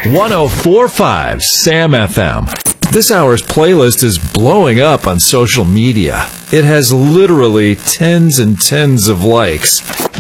1045 Sam FM. This hour's playlist is blowing up on social media. It has literally tens and tens of likes.